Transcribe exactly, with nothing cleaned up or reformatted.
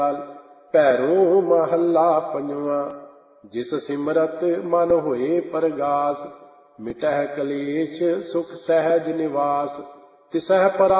ਭੈਰੋ ਮਹੱਲਾ ਪੰਜਵਾਂ। ਜਿਸ ਸਿਮਰਤ ਮਨ ਹੋਏ ਪਰਗਾਸ, ਮਿਟਹਿ ਕਲੇਸ਼ ਸੁਖ ਸਹਿਜ ਨਿਵਾਸ। ਤਿਸਹਿ